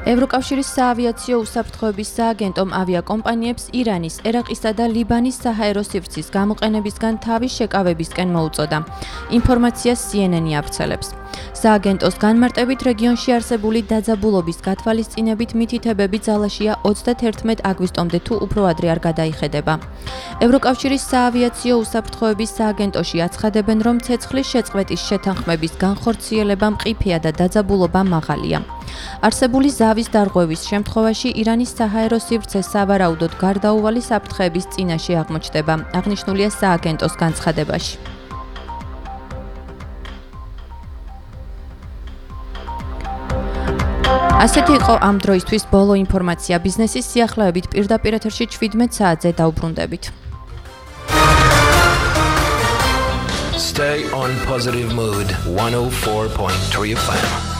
ევროკავშირის საავიაციო უსაფრთხოების სააგენტომ ავიაკომპანიებს ირანის, ერაყისა და ლიბანის საჰაერო სივრცის გამოყენებისგან თავის შეკავებისკენ მოუწოდა. ინფორმაციას CNN-ი ავრცელებს. სააგენტოს განმარტებით რეგიონში არსებული დაძაბულობის გათვალისწინებით მითითებები ძალაშია 31 აგვისტომდე თუ უფრო ადრე არ გადაიხედება. ევროკავშირის საავიაციო უსაფრთხოების სააგენტოში აცხადებენ, რომ ცეცხლის შეწყვეტის შეთანხმების განხორციელება მყიფეა და დაძაბულობა მაღალია. არსებული ზავის დარღვევის შემთხვევაში ირანის საჰაერო სივრცე სავარაუდოდ გარდაუვალი საფრთხეების წინაშე აღმოჩნდება, აღნიშნულია სააგენტოს განცხადებაში. ასეთი იყო ამ დროისთვის ბოლო ინფორმაცია ბიზნესის სიახლეებით პირდაპირ ეთერში 17 საათზე დაუბრუნდებით. Stay on positive mood 104.3 FM.